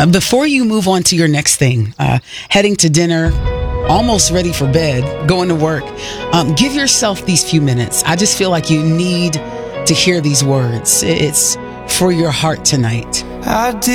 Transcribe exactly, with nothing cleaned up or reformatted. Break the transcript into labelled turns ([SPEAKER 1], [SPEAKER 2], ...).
[SPEAKER 1] Uh, before you move on to your next thing, uh, heading to dinner, almost ready for bed, going to work, um, give yourself these few minutes. I just feel like you need to hear these words. It's for your heart tonight.
[SPEAKER 2] I did